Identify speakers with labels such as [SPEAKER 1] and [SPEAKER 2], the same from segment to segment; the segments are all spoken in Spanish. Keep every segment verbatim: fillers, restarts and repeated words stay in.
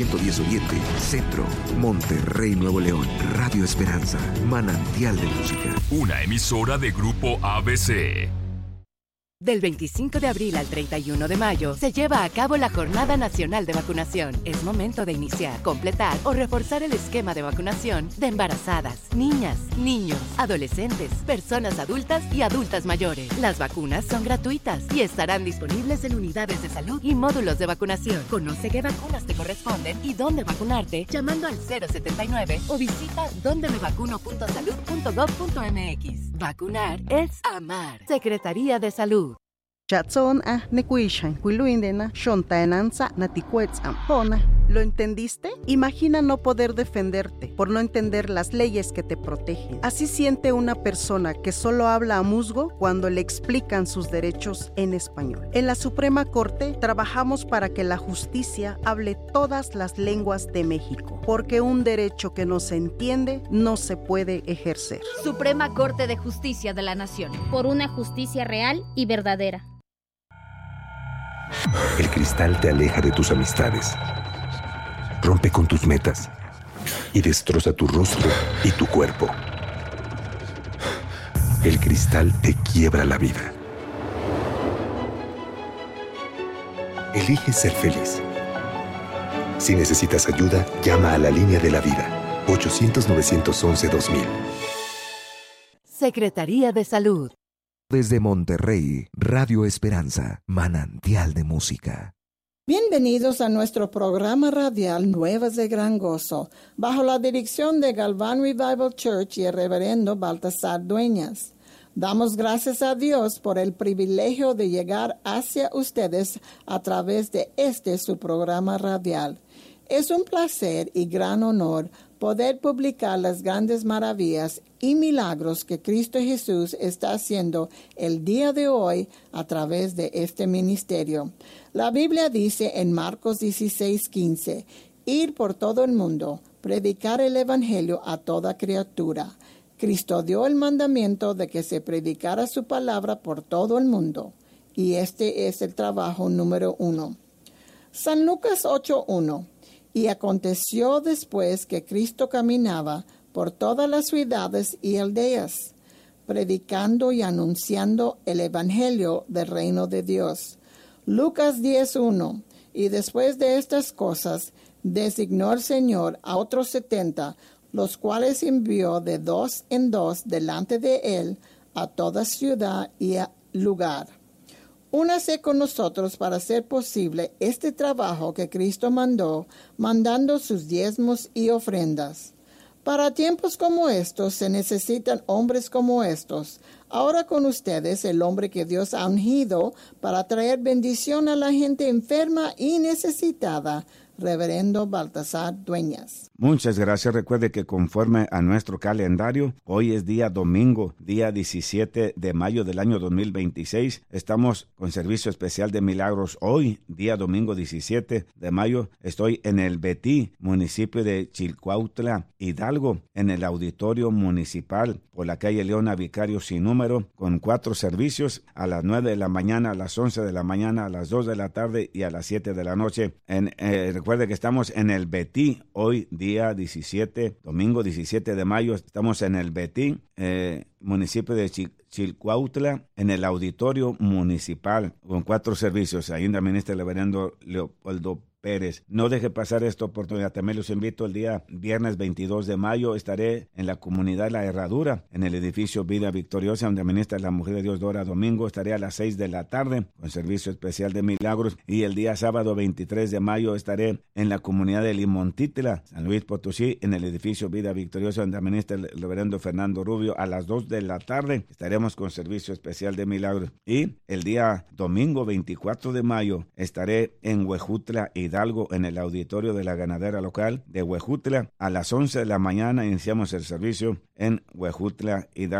[SPEAKER 1] ciento diez Oriente, Centro, Monterrey, Nuevo León. Radio Esperanza, manantial de música.
[SPEAKER 2] Una emisora de Grupo A B C.
[SPEAKER 3] Del veinticinco de abril al treinta y uno de mayo se lleva a cabo la Jornada Nacional de Vacunación. Es momento de iniciar, completar o reforzar el esquema de vacunación de embarazadas, niñas, niños, adolescentes, personas adultas y adultas mayores. Las vacunas son gratuitas y estarán disponibles en unidades de salud y módulos de vacunación. Conoce qué vacunas te corresponden y dónde vacunarte llamando al cero setenta y nueve o visita donde me vacuno punto salud punto gov punto m x. Vacunar es amar. Secretaría de Salud.
[SPEAKER 4] Chatson a nekuishan, kuiluindena, shontaenanza, naticuetzam, pona. ¿Lo entendiste? Imagina no poder defenderte por no entender las leyes que te protegen. Así siente una persona que solo habla a musgo cuando le explican sus derechos en español. En la Suprema Corte trabajamos para que la justicia hable todas las lenguas de México, porque un derecho que no se entiende no se puede ejercer.
[SPEAKER 5] Suprema Corte de Justicia de la Nación. Por una justicia real y verdadera.
[SPEAKER 1] El cristal te aleja de tus amistades, rompe con tus metas y destroza tu rostro y tu cuerpo. El cristal te quiebra la vida. Elige ser feliz. Si necesitas ayuda, llama a la línea de la vida, ochocientos, novecientos once, dos mil.
[SPEAKER 3] Secretaría de Salud.
[SPEAKER 1] Desde Monterrey, Radio Esperanza, manantial de música.
[SPEAKER 6] Bienvenidos a nuestro programa radial Nuevas de Gran Gozo, bajo la dirección de Galván Revival Church y el reverendo Baltasar Dueñas. Damos gracias a Dios por el privilegio de llegar hacia ustedes a través de este su programa radial. Es un placer y gran honor poder publicar las grandes maravillas y milagros que Cristo Jesús está haciendo el día de hoy a través de este ministerio. La Biblia dice en Marcos dieciséis, quince, ir por todo el mundo, predicar el evangelio a toda criatura. Cristo dio el mandamiento de que se predicara su palabra por todo el mundo, y este es el trabajo número uno. San Lucas ocho, uno. Y aconteció después que Cristo caminaba por todas las ciudades y aldeas, predicando y anunciando el evangelio del reino de Dios. Lucas diez, uno. Y después de estas cosas, designó el Señor a otros setenta, los cuales envió de dos en dos delante de él a toda ciudad y lugar. Únase con nosotros para hacer posible este trabajo que Cristo mandó, mandando sus diezmos y ofrendas. Para tiempos como estos se necesitan hombres como estos. Ahora con ustedes el hombre que Dios ha ungido para traer bendición a la gente enferma y necesitada, reverendo Baltasar Dueñas.
[SPEAKER 7] Muchas gracias. Recuerde que conforme a nuestro calendario, hoy es día domingo, día diecisiete de mayo del año dos mil veintiséis. Estamos con servicio especial de milagros. Hoy, día domingo diecisiete de mayo, estoy en el Betí, municipio de Chilcuautla, Hidalgo, en el auditorio municipal por la calle Leona Vicario sin número, con cuatro servicios a las nueve de la mañana, a las once de la mañana, a las dos de la tarde y a las siete de la noche. En, eh, recuerde que estamos en el Betí, hoy día diecisiete, domingo diecisiete de mayo, estamos en el Betí, eh, municipio de Chil Chilcuautla, en el auditorio municipal, con cuatro servicios. Ahí también está el reverendo Leopoldo Pérez. No deje pasar esta oportunidad. También los invito el día viernes veintidós de mayo. Estaré en la comunidad La Herradura, en el edificio Vida Victoriosa, donde ministra la Mujer de Dios Dora Domingo. Estaré a las seis de la tarde con servicio especial de milagros. Y el día sábado veintitrés de mayo estaré en la comunidad de Limontitla, San Luis Potosí, en el edificio Vida Victoriosa, donde ministra el reverendo Fernando Rubio. A las dos de la tarde estaremos con servicio especial de milagros. Y el día domingo veinticuatro de mayo estaré en Huejutla, Hidalgo, en el auditorio de la ganadera local de Huejutla. A las once de la mañana iniciamos el servicio en Huejutla, Hidalgo, en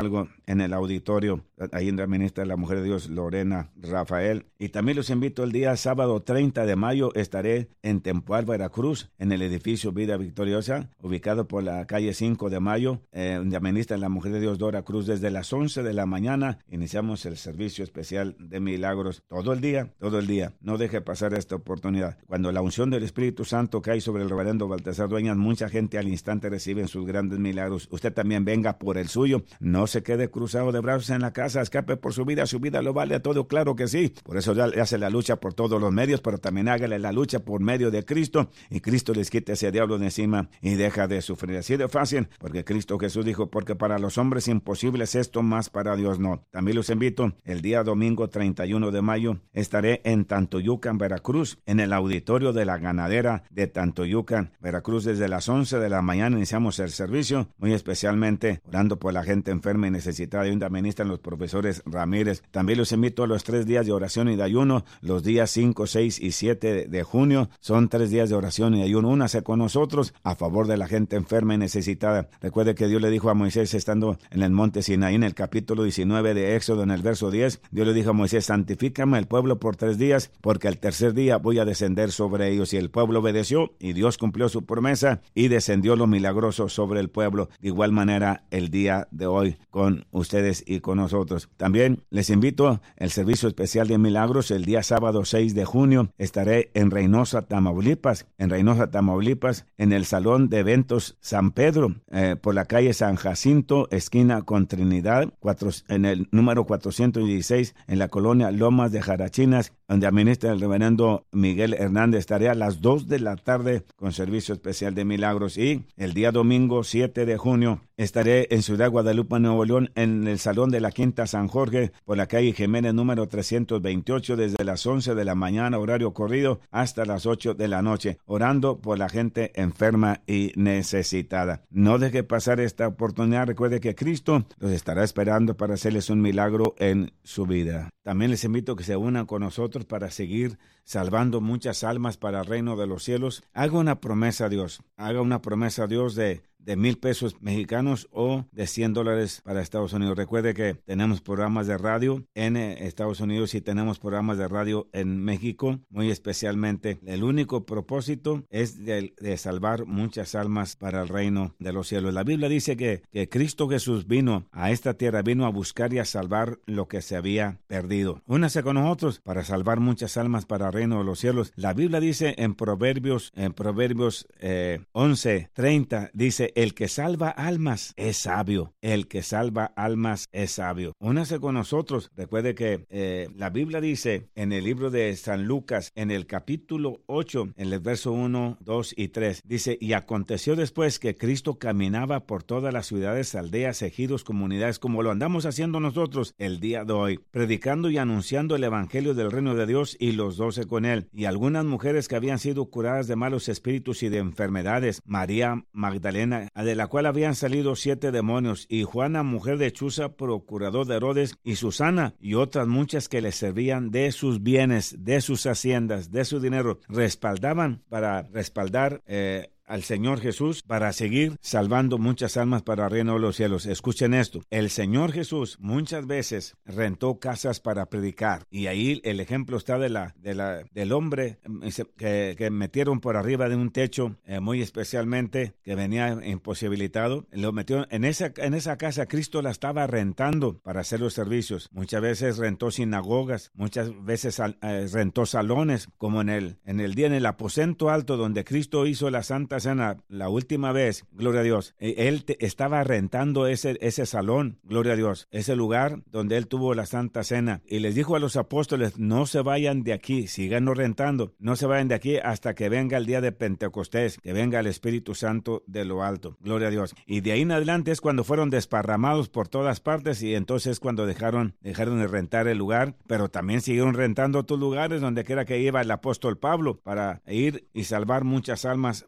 [SPEAKER 7] en el auditorio. Ahí administra la mujer de Dios Lorena Rafael. Y también los invito el día sábado treinta de mayo, estaré en Tempual, Veracruz, en el edificio Vida Victoriosa, ubicado por la calle cinco de mayo, eh, donde administra la mujer de Dios Dora Cruz. Desde las once de la mañana iniciamos el servicio especial de milagros todo el día, todo el día. No deje pasar esta oportunidad. Cuando la unción del Espíritu Santo cae sobre el reverendo Baltasar Dueñas, mucha gente al instante recibe sus grandes milagros. Usted también venga por el suyo. No se quede cruzado de brazos en la casa, escape por su vida. Su vida lo vale todo, claro que sí. Por eso ya hace la lucha por todos los medios, pero también hágale la lucha por medio de Cristo, y Cristo les quita ese diablo de encima y deja de sufrir. Así de fácil, porque Cristo Jesús dijo, porque para los hombres imposible es esto, más para Dios no. También los invito, el día domingo treinta y uno de mayo, estaré en Tantoyucan, Veracruz, en el auditorio de la ganadera de Tantoyucan, Veracruz. Desde las once de la mañana iniciamos el servicio, muy especialmente orando por la gente enferma y necesitada, y donde administran los profesores Ramírez. También los invito a los tres días de oración y de ayuno, los días cinco, seis y siete de junio. Son tres días de oración y ayuno. Únase con nosotros a favor de la gente enferma y necesitada. Recuerde que Dios le dijo a Moisés, estando en el monte Sinaí, en el capítulo diecinueve de Éxodo, en el verso diez, Dios le dijo a Moisés, santifícame el pueblo por tres días, porque al tercer día voy a descender sobre ellos. Y el pueblo obedeció, y Dios cumplió su promesa, y descendió lo milagroso sobre el pueblo. De igual manera, el día de hoy, con ustedes y con nosotros. También les invito al servicio especial de milagros. El día sábado seis de junio estaré en Reynosa, Tamaulipas, en Reynosa, Tamaulipas, en el Salón de Eventos San Pedro, eh, por la calle San Jacinto, esquina con Trinidad, cuatro, en el número cuatrocientos dieciséis, en la colonia Lomas de Jarachinas, donde administra el reverendo Miguel Hernández. Estaré a las dos de la tarde con servicio especial de milagros. Y el día domingo siete de junio estaré en Ciudad Guadalupe, Nuevo León, en el Salón de la Quinta San Jorge, por la calle Jiménez número trescientos veintiocho, desde las once de la mañana, horario corrido, hasta las ocho de la noche, orando por la gente enferma y necesitada. No deje pasar esta oportunidad. Recuerde que Cristo los estará esperando para hacerles un milagro en su vida. También les invito a que se unan con nosotros para seguir salvando muchas almas para el reino de los cielos. Haga una promesa a Dios. Haga una promesa a Dios de de mil pesos mexicanos o de cien dólares para Estados Unidos. Recuerde que tenemos programas de radio en Estados Unidos y tenemos programas de radio en México, muy especialmente. El único propósito es de, de salvar muchas almas para el reino de los cielos. La Biblia dice que, que Cristo Jesús vino a esta tierra, vino a buscar y a salvar lo que se había perdido. Únase con nosotros para salvar muchas almas para el reino de los cielos. La Biblia dice en Proverbios, en Proverbios eh, once treinta, dice, el que salva almas es sabio. El que salva almas es sabio. Únase con nosotros. Recuerde que eh, la Biblia dice en el libro de San Lucas, en el capítulo ocho, en el verso uno, dos y tres, dice, y aconteció después que Cristo caminaba por todas las ciudades, aldeas, ejidos, comunidades, como lo andamos haciendo nosotros el día de hoy, predicando y anunciando el evangelio del reino de Dios, y los doce con él. Y algunas mujeres que habían sido curadas de malos espíritus y de enfermedades, María Magdalena, de la cual habían salido siete demonios, y Juana, mujer de Chuza, procurador de Herodes, y Susana, y otras muchas que le servían de sus bienes, de sus haciendas, de su dinero, respaldaban para respaldar eh, al Señor Jesús para seguir salvando muchas almas para el reino de los cielos. Escuchen esto, el Señor Jesús muchas veces rentó casas para predicar, y ahí el ejemplo está de la, de la, del hombre que, que metieron por arriba de un techo, eh, muy especialmente, que venía imposibilitado, lo metió en esa, en esa casa. Cristo la estaba rentando para hacer los servicios. Muchas veces rentó sinagogas, muchas veces eh, rentó salones, como en el, en el día en el aposento alto donde Cristo hizo la Santa Cena la última vez, gloria a Dios. Él te, estaba rentando ese, ese salón, gloria a Dios, ese lugar donde él tuvo la Santa Cena, y les dijo a los apóstoles, no se vayan de aquí, sigan rentando, no se vayan de aquí hasta que venga el día de Pentecostés, que venga el Espíritu Santo de lo alto, gloria a Dios. Y de ahí en adelante es cuando fueron desparramados por todas partes, y entonces cuando dejaron, dejaron de rentar el lugar, pero también siguieron rentando otros lugares donde quiera que iba el apóstol Pablo para ir y salvar muchas almas para el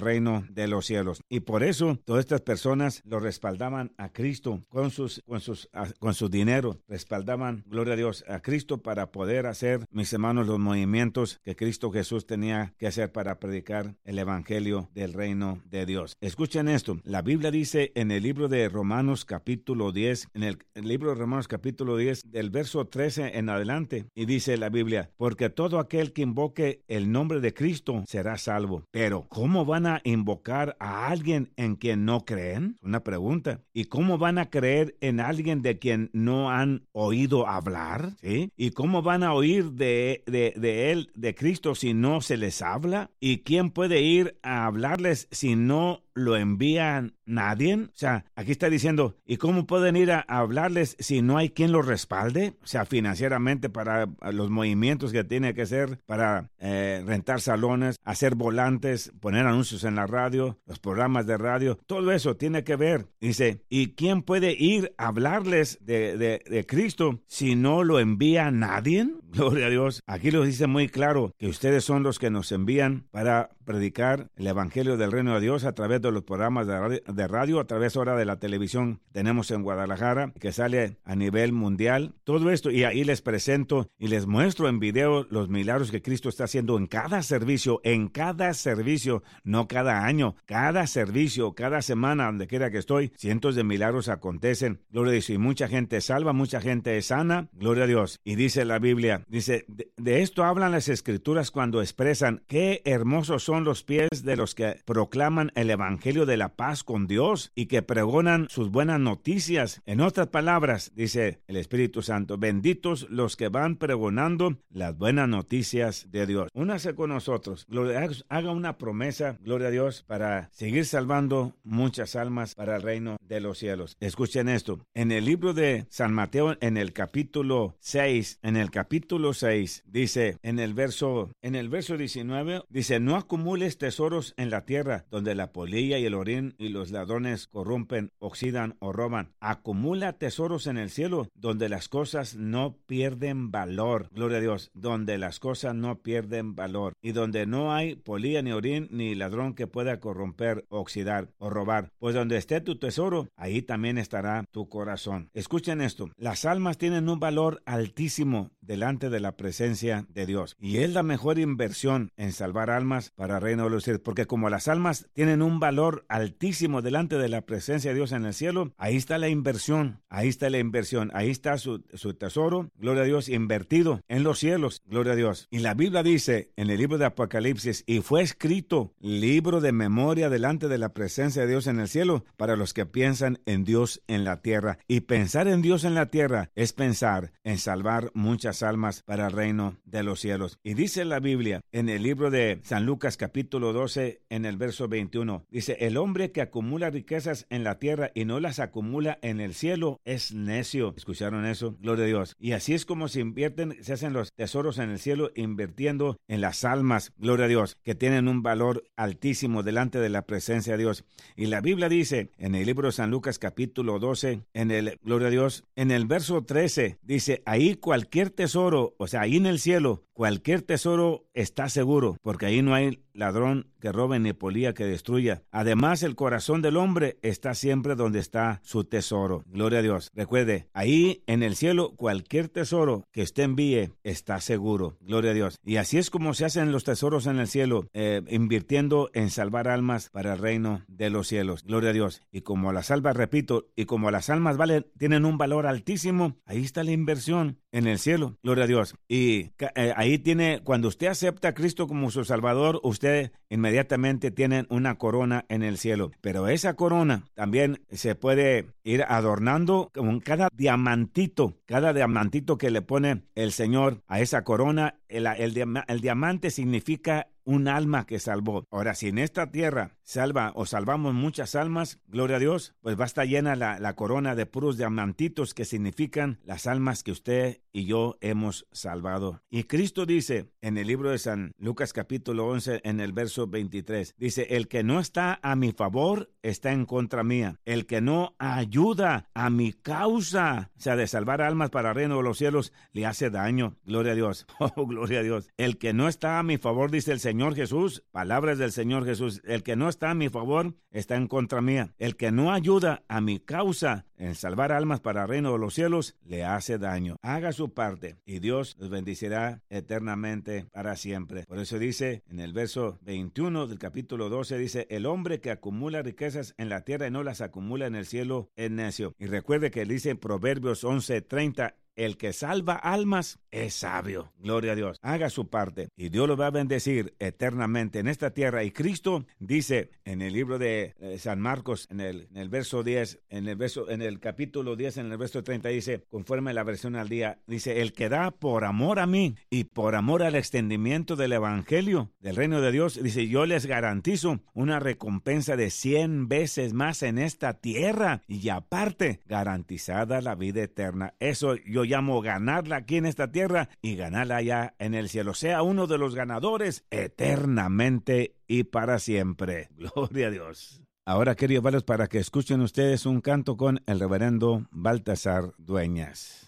[SPEAKER 7] reino de los cielos. Y por eso todas estas personas lo respaldaban a Cristo con sus, con sus, a, con su dinero. Respaldaban, gloria a Dios, a Cristo para poder hacer, mis hermanos, los movimientos que Cristo Jesús tenía que hacer para predicar el evangelio del reino de Dios. Escuchen esto. La Biblia dice en el libro de Romanos capítulo diez, en el, el libro de Romanos capítulo diez, del verso trece en adelante, y dice la Biblia, porque todo aquel que invoque el nombre de Cristo será salvo. Pero, ¿cómo van a invocar a alguien en quien no creen? Una pregunta. ¿Y cómo van a creer en alguien de quien no han oído hablar? ¿Sí? ¿Y cómo van a oír de, de, de él, de Cristo, si no se les habla? ¿Y quién puede ir a hablarles si no lo envían nadie? O sea, aquí está diciendo, ¿y cómo pueden ir a, a hablarles si no hay quien los respalde? O sea, financieramente para los movimientos que tiene que hacer para eh, rentar salones, hacer volantes, poner anuncios en la radio, los programas de radio, todo eso tiene que ver. Dice, ¿y quién puede ir a hablarles de, de, de Cristo si no lo envía nadie? Gloria a Dios. Aquí lo dice muy claro que ustedes son los que nos envían para predicar el evangelio del reino de Dios a través de los programas de radio, de radio a través ahora de la televisión. Tenemos en Guadalajara, que sale a nivel mundial. Todo esto, y ahí les presento y les muestro en video los milagros que Cristo está haciendo en cada servicio, en cada servicio, no cada año, cada servicio, cada semana, donde quiera que estoy, cientos de milagros acontecen. Gloria a Dios. Y mucha gente salva, mucha gente es sana. Gloria a Dios. Y dice la Biblia, dice, de, de esto hablan las Escrituras cuando expresan qué hermosos son los pies de los que proclaman el evangelio de la paz con Dios y que pregonan sus buenas noticias. En otras palabras, dice el Espíritu Santo, benditos los que van pregonando las buenas noticias de Dios. Únase con nosotros, gloria, haga una promesa, gloria a Dios, para seguir salvando muchas almas para el reino de los cielos. Escuchen esto, en el libro de San Mateo, en el capítulo seis, en el capítulo seis, dice, en el verso, en el verso diecinueve, dice, no acumules tesoros en la tierra, donde la polilla y el orín y los ladrones corrompen, oxidan o roban. Acumula tesoros en el cielo, donde las cosas no pierden valor. Gloria a Dios, donde las cosas no pierden valor y donde no hay polilla ni orín ni ladrón que pueda corromper, oxidar o robar. Pues donde esté tu tesoro, ahí también estará tu corazón. Escuchen esto, las almas tienen un valor altísimo delante de la presencia de Dios y es la mejor inversión en salvar almas para el reino de los cielos, porque como las almas tienen un valor altísimo delante de la presencia de Dios en el cielo, ahí está la inversión, ahí está la inversión, ahí está su, su tesoro, gloria a Dios, invertido en los cielos, gloria a Dios. Y la Biblia dice en el libro de Apocalipsis, y fue escrito libro de memoria delante de la presencia de Dios en el cielo para los que piensan en Dios en la tierra. Y pensar en Dios en la tierra es pensar en salvar muchas almas para el reino de los cielos. Y dice la Biblia en el libro de San Lucas capítulo doce en el verso veintiuno, dice, el hombre que acumula riquezas en la tierra y no las acumula en el cielo es necio. ¿Escucharon eso? Gloria a Dios. Y así es como se invierten, se hacen los tesoros en el cielo, invirtiendo en las almas, gloria a Dios, que tienen un valor altísimo delante de la presencia de Dios. Y la Biblia dice en el libro de San Lucas capítulo doce, en el, gloria a Dios, en el verso trece, dice, ahí cualquier tesoro, o sea, ahí en el cielo, cualquier tesoro está seguro, porque ahí no hay ladrón que robe ni polilla que destruya. Además, el corazón del hombre está siempre donde está su tesoro. Gloria a Dios. Recuerde, ahí en el cielo, cualquier tesoro que usted envíe está seguro. Gloria a Dios. Y así es como se hacen los tesoros en el cielo, eh, invirtiendo en salvar almas para el reino de los cielos. Gloria a Dios. Y como las almas, repito, y como las almas valen, tienen un valor altísimo, ahí está la inversión en el cielo. Gloria a Dios. Y eh, ahí tiene, cuando usted acepta a Cristo como su Salvador, usted inmediatamente tienen una corona en el cielo. Pero esa corona también se puede ir adornando con cada diamantito, cada diamantito que le pone el Señor a esa corona. El, el, el diamante significa un alma que salvó. Ahora, si en esta tierra salva o salvamos muchas almas, gloria a Dios, pues va a estar llena la, la corona de puros diamantitos que significan las almas que usted y yo hemos salvado. Y Cristo dice en el libro de San Lucas capítulo once, en el verso veintitrés, dice, el que no está a mi favor está en contra mía. El que no ayuda a mi causa, o sea, de salvar almas para el reino de los cielos, le hace daño. Gloria a Dios. Oh, gloria a Dios. El que no está a mi favor, dice el Señor Jesús, palabras del Señor Jesús, el que no está está a mi favor, está en contra mía. El que no ayuda a mi causa en salvar almas para el reino de los cielos, le hace daño. Haga su parte y Dios los bendecirá eternamente para siempre. Por eso dice en el verso veintiuno del capítulo doce, dice, el hombre que acumula riquezas en la tierra y no las acumula en el cielo es necio. Y recuerde que dice en Proverbios once treinta, el que salva almas es sabio. Gloria a Dios. Haga su parte y Dios lo va a bendecir eternamente en esta tierra. Y Cristo dice en el libro de eh, San Marcos, en el, en el verso diez, en el verso, en el capítulo diez, en el verso treinta, dice, conforme la versión al día, dice, el que da por amor a mí y por amor al extendimiento del evangelio del reino de Dios, dice, yo les garantizo una recompensa de cien veces más en esta tierra y aparte garantizada la vida eterna. Eso yo llamo ganarla aquí en esta tierra y ganarla allá en el cielo. Sea uno de los ganadores eternamente y para siempre. Gloria a Dios. Ahora, queridos hermanos, para que escuchen ustedes un canto con el reverendo Baltasar Dueñas.